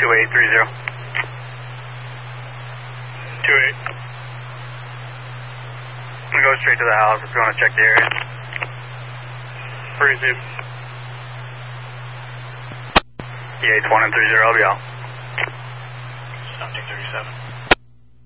2830. 28. I'm going to go straight to the house if you want to check the area. Appreciate it. Yeah, it's 1 and 30, I'll be out. Something 37.